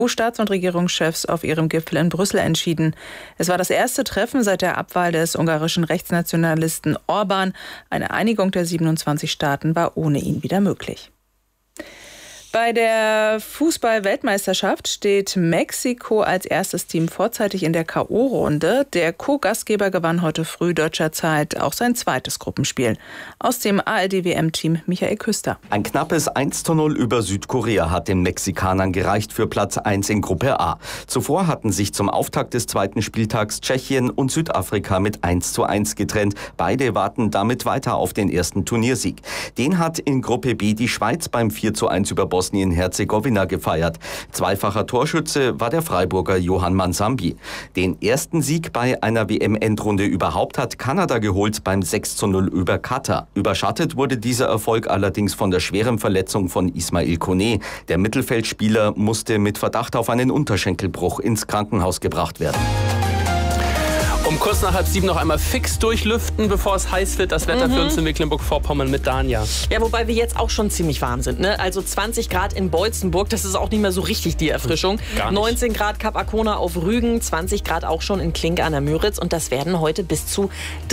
EU-Staats- und Regierungschefs auf ihrem Gipfel in Brüssel entschieden. Es war das erste Treffen seit der Abwahl des ungarischen Rechtsnationalisten Orbán. Eine Einigung der 27 Staaten war ohne ihn wieder möglich. Bei der Fußball-Weltmeisterschaft steht Mexiko als erstes Team vorzeitig in der K.O.-Runde. Der Co-Gastgeber gewann heute früh deutscher Zeit auch sein zweites Gruppenspiel. Aus dem ARD-WM-Team Michael Küster. Ein knappes 1:0 über Südkorea hat den Mexikanern gereicht für Platz 1 in Gruppe A. Zuvor hatten sich zum Auftakt des zweiten Spieltags Tschechien und Südafrika mit 1:1 getrennt. Beide warten damit weiter auf den ersten Turniersieg. Den hat in Gruppe B die Schweiz beim 4:1 über Bosnien-Herzegowina gefeiert. Zweifacher Torschütze war der Freiburger Johann Mansambi. Den ersten Sieg bei einer WM-Endrunde überhaupt hat Kanada geholt beim 6:0 über Katar. Überschattet wurde dieser Erfolg allerdings von der schweren Verletzung von Ismail Koné. Der Mittelfeldspieler musste mit Verdacht auf einen Unterschenkelbruch ins Krankenhaus gebracht werden. Um kurz nach 6:30 noch einmal fix durchlüften, bevor es heiß wird. Das Wetter für uns in Mecklenburg-Vorpommern mit Dania. Ja, wobei wir jetzt auch schon ziemlich warm sind. Ne? Also 20 Grad in Beutzenburg, das ist auch nicht mehr so richtig die Erfrischung. 19 Grad Kap Arkona auf Rügen, 20 Grad auch schon in Klinke an der Müritz. Und das werden heute bis zu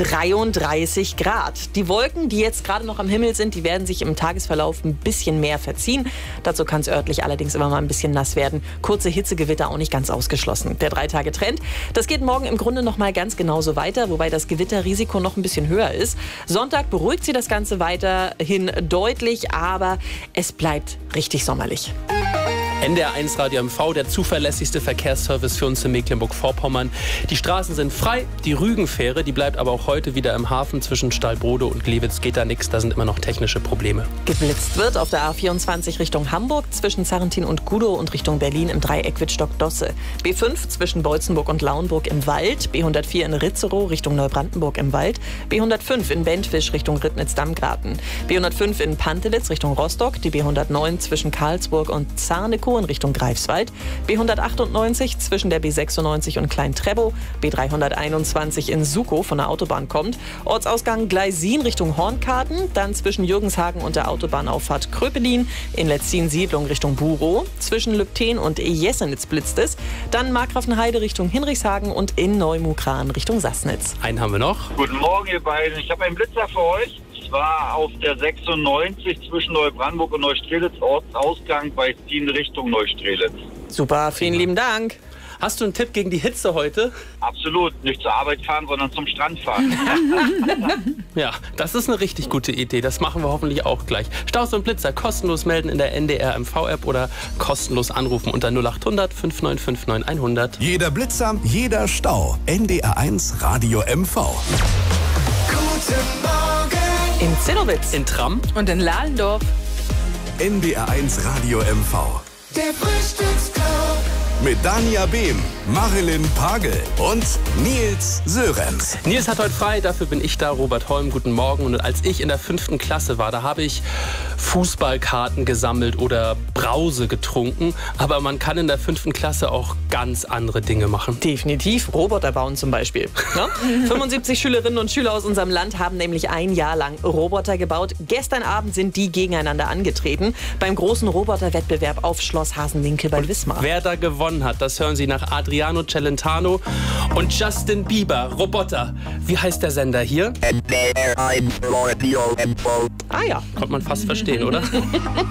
33 Grad. Die Wolken, die jetzt gerade noch am Himmel sind, die werden sich im Tagesverlauf ein bisschen mehr verziehen. Dazu kann es örtlich allerdings immer mal ein bisschen nass werden. Kurze Hitzegewitter auch nicht ganz ausgeschlossen. Der 3-Tage-Trend, das geht morgen im Grunde noch mal ganz genauso weiter, wobei das Gewitterrisiko noch ein bisschen höher ist. Sonntag beruhigt sich das Ganze weiterhin deutlich, aber es bleibt richtig sommerlich. NDR1 Radio MV, der zuverlässigste Verkehrsservice für uns in Mecklenburg-Vorpommern. Die Straßen sind frei, die Rügenfähre, die bleibt aber auch heute wieder im Hafen zwischen Stallbrode und Glewitz. Geht da nichts, da sind immer noch technische Probleme. Geblitzt wird auf der A24 Richtung Hamburg, zwischen Sarrentin und Gudow und Richtung Berlin im Dreieck Wittstock-Dosse. B5 zwischen Beutzenburg und Lauenburg im Wald, B104 in Ritzerow Richtung Neubrandenburg im Wald, B105 in Bentwisch Richtung Rittnitz-Dammgarten, B105 in Pantelitz Richtung Rostock, die B109 zwischen Karlsburg und Zarnekow in Richtung Greifswald, B198 zwischen der B96 und Klein-Treppow, B321 in Sukow von der Autobahn kommt, Ortsausgang Gleisin Richtung Hornkarten, dann zwischen Jürgenshagen und der Autobahnauffahrt Kröpelin, in Letzin-Siedlung Richtung Burow, zwischen Lübten und Jessenitz blitzt es, dann Markgrafenheide Richtung Hinrichshagen und in Neumukran Richtung Sassnitz. Einen haben wir noch. Guten Morgen, ihr beiden. Ich habe einen Blitzer für euch. Ich war auf der 96 zwischen Neubrandenburg und Neustrelitz, Ortsausgang bei Stien Richtung Neustrelitz. Super, vielen lieben Dank. Hast du einen Tipp gegen die Hitze heute? Absolut. Nicht zur Arbeit fahren, sondern zum Strand fahren. Ja, das ist eine richtig gute Idee. Das machen wir hoffentlich auch gleich. Staus und Blitzer kostenlos melden in der NDR MV-App oder kostenlos anrufen unter 0800 5959 100. Jeder Blitzer, jeder Stau. NDR1 Radio MV. Guten Morgen. In Zinnowitz, In Tram Und in Lahlendorf. NDR1 Radio MV. Der Frühstücksclub. Mit Dania Behm, Marilyn Pagel und Nils Sörenz. Nils hat heute frei, dafür bin ich da, Robert Holm, guten Morgen. Und als ich in der 5. Klasse war, da habe ich Fußballkarten gesammelt oder Brause getrunken. Aber man kann in der 5. Klasse auch ganz andere Dinge machen. definitiv Roboter bauen zum Beispiel. Ne? 75 Schülerinnen und Schüler aus unserem Land haben nämlich ein Jahr lang Roboter gebaut. Gestern Abend sind die gegeneinander angetreten beim großen Roboterwettbewerb auf Schloss Hasenwinkel bei Wismar. Wer da gewonnen hat, das hören Sie nach Adriano Celentano und Justin Bieber. Roboter. Wie heißt der Sender hier? NDR1 Radio MV. Ah ja. Konnte man fast verstehen, oder?